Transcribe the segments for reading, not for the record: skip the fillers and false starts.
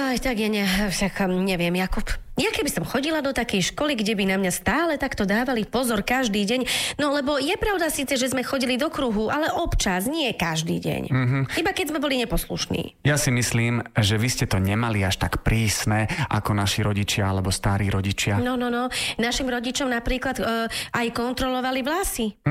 Tak neviem, Jakub. Ja keby som chodila do takej školy, kde by na mňa stále takto dávali pozor každý deň, no lebo je pravda síce, že sme chodili do kruhu, ale občas, nie každý deň. Iba keď sme boli neposlušní. Ja si myslím, že vy ste to nemali až tak prísne ako naši rodičia alebo starí rodičia. No. Našim rodičom napríklad aj kontrolovali vlasy.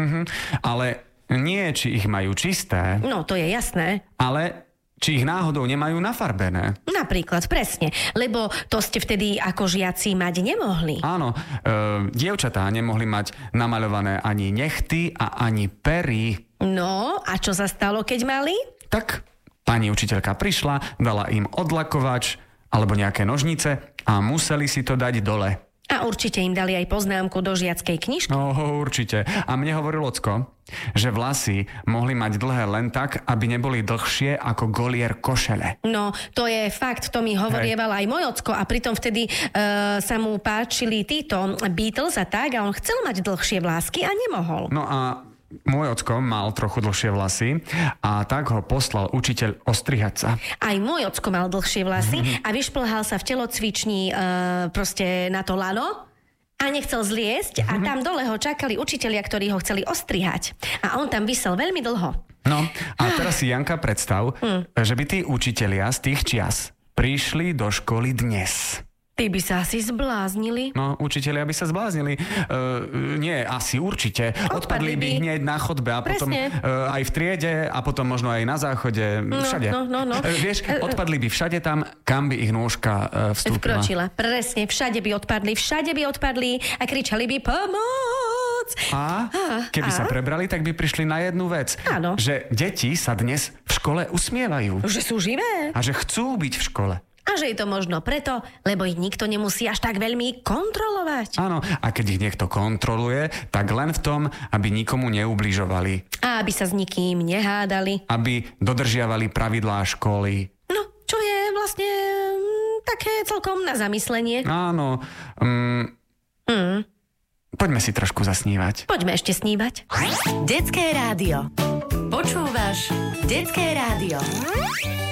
Ale nie, či ich majú čisté. No, to je jasné. Ale či ich náhodou nemajú nafarbené. Napríklad, presne. Lebo to ste vtedy ako žiaci mať nemohli. Áno, dievčatá nemohli mať namaľované ani nechty a ani pery. No, a čo sa stalo, keď mali? Tak pani učiteľka prišla, dala im odlakovač alebo nejaké nožnice a museli si to dať dole. A určite im dali aj poznámku do žiackej knižky. No, určite. A mne hovoril ocko, že vlasy mohli mať dlhé len tak, aby neboli dlhšie ako golier košele. No, to je fakt, to mi hovorieval aj môj ocko a pritom vtedy sa mu páčili títo Beatles a tak a on chcel mať dlhšie vlásky a nemohol. No a môj ocko mal trochu dlhšie vlasy a tak ho poslal učiteľ ostrihať sa. Aj môj ocko mal dlhšie vlasy a vyšplhal sa v telocvični proste na to lano a nechcel zliesť a tam dole ho čakali učitelia, ktorí ho chceli ostrihať. A on tam visel veľmi dlho. No a teraz si, Janka, predstav, že by tí učitelia z tých čias prišli do školy dnes. Ty by sa asi zbláznili. No, učitelia by sa zbláznili. Nie, asi určite. Odpadli by hneď na chodbe a potom aj v triede a potom možno aj na záchode. Všade. No. Vieš, odpadli by všade tam, kam by ich nôžka vstúpila. Vkročila. Presne, všade by odpadli a kričali by pomoc. A keby sa prebrali, tak by prišli na jednu vec. Áno. Že deti sa dnes v škole usmievajú. Že sú živé. A že chcú byť v škole. A že je to možno preto, lebo ich nikto nemusí až tak veľmi kontrolovať. Áno, a keď ich niekto kontroluje, tak len v tom, aby nikomu neubližovali. A aby sa s nikým nehádali. Aby dodržiavali pravidlá školy. No, čo je vlastne také celkom na zamyslenie. Áno. Poďme si trošku zasnívať. Poďme ešte snívať. Detské rádio. Počúvaš Detské rádio.